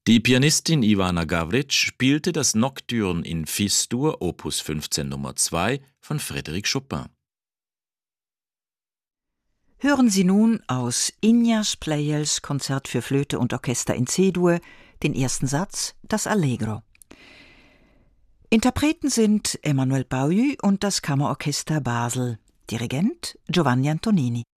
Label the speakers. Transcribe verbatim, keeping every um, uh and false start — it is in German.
Speaker 1: Die Pianistin Ivana Gavric spielte das Nocturne in Fis-Dur Opus fünfzehn Nummer zwei von Frédéric Chopin.
Speaker 2: Hören Sie nun aus Ignaz Pleyels Konzert für Flöte und Orchester in C-Dur den ersten Satz, das Allegro. Interpreten sind Emmanuel Pahu und das Kammerorchester Basel. Dirigent Giovanni Antonini.